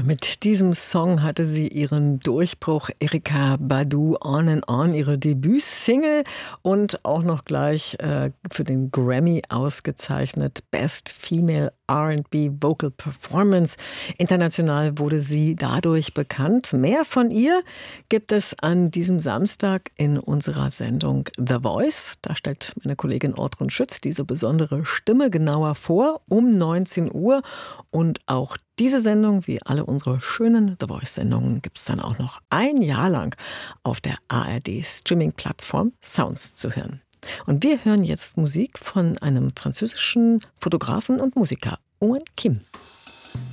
Mit diesem Song hatte sie ihren Durchbruch. Erykah Badu, On and On, ihre Debütsingle und auch noch gleich für den Grammy ausgezeichnet. Best Female R&B Vocal Performance. International wurde sie dadurch bekannt. Mehr von ihr gibt es an diesem Samstag in unserer Sendung The Voice. Da stellt meine Kollegin Ortrun Schütz diese besondere Stimme genauer vor, um 19 Uhr. Und auch diese Sendung, wie alle unsere schönen The Voice-Sendungen, gibt es dann auch noch ein Jahr lang auf der ARD-Streaming-Plattform Sounds zu hören. Und wir hören jetzt Musik von einem französischen Fotografen und Musiker, Owen Kim.